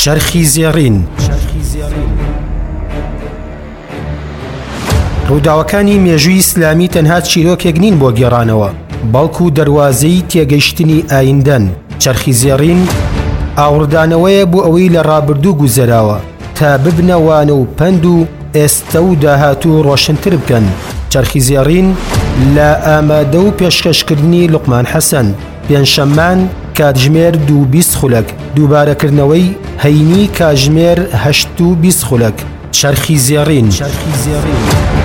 چەرخی زێڕین. ڕووداوەکانی مێژووی ئیسلامی تەنها چیرۆکێک نین بۆ گێڕانەوە، بەڵکو دەواازەی تێگەیشتنی ئایندەن. چەرخی زێڕین ئاوردانەوەیە بۆ ئەوەی لە ڕابردوو گوزەراوە تا ببنەوانە و پەند و ئێستا و داهاتوو ڕۆشنتر بکەن. چەرخی زێڕین لە ئامادە و پێشکەشکردنی لوقمان حەسەن، پێنجشەممان کاتژمێر 2:20 خولەک، دووبارەکردنەوەی هەینی کاتژمێر 8:20 خولەک. چەرخی زێڕین.